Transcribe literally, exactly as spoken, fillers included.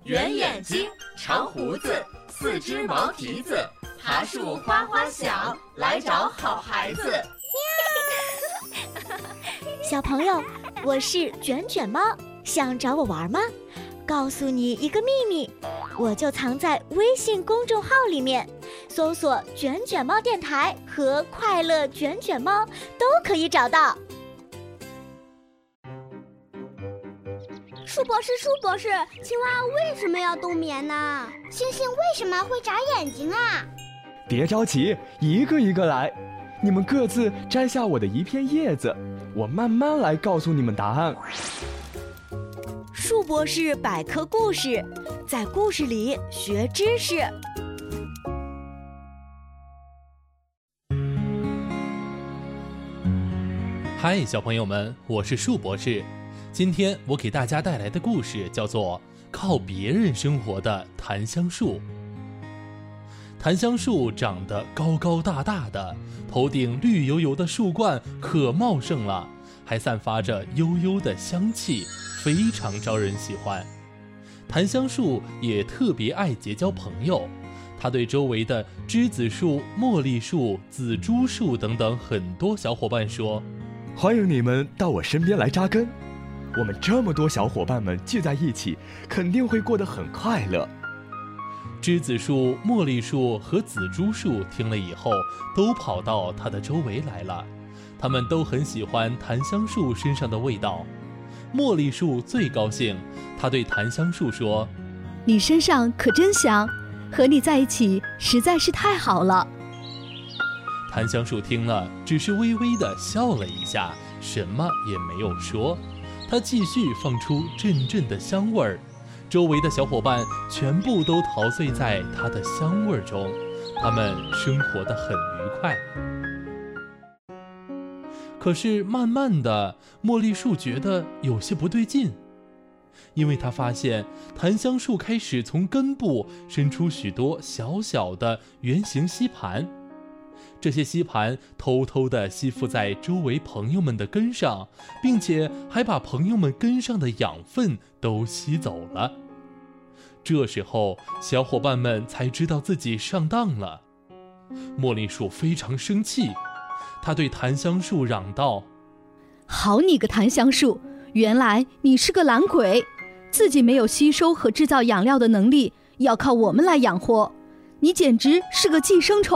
圆眼睛，长胡子，四只毛蹄子，爬树花花响，来找好孩子。 小朋友，我是卷卷猫，想找我玩吗？告诉你一个秘密，我就藏在微信公众号里面，搜索卷卷猫电台和快乐卷卷猫都可以找到。 树博士，树博士，青蛙为什么要冬眠呢？ 星星为什么会眨眼睛啊？ 别着急，一个一个来。你们各自摘下我的一片叶子，我慢慢来告诉你们答案。 树博士百科故事，在故事里学知识。 嗨，小朋友们，我是树博士。今天我给大家带来的故事叫做《靠别人生活的檀香树》。檀香树长得高高大大的，头顶绿油油的树冠可茂盛了，还散发着悠悠的香气，非常招人喜欢。檀香树也特别爱结交朋友，它对周围的栀子树、茉莉树、紫珠树等等很多小伙伴说： 欢迎你们到我身边来扎根，我们这么多小伙伴们聚在一起，肯定会过得很快乐。 栀子树、茉莉树和紫珠树听了以后，都跑到它的周围来了。它们都很喜欢檀香树身上的味道。茉莉树最高兴，它对檀香树说： 你身上可真香，和你在一起实在是太好了。 檀香树听了，只是微微地笑了一下，什么也没有说。它继续放出阵阵的香味儿，周围的小伙伴全部都陶醉在它的香味中，他们生活得很愉快。可是慢慢的，茉莉树觉得有些不对劲，因为它发现檀香树开始从根部伸出许多小小的圆形吸盘，这些吸盘偷偷地吸附在周围朋友们的根上，并且还把朋友们根上的养分都吸走了。这时候，小伙伴们才知道自己上当了。茉莉树非常生气，他对檀香树嚷道： 好你个檀香树，原来你是个懒鬼，自己没有吸收和制造养料的能力，要靠我们来养活，你简直是个寄生虫。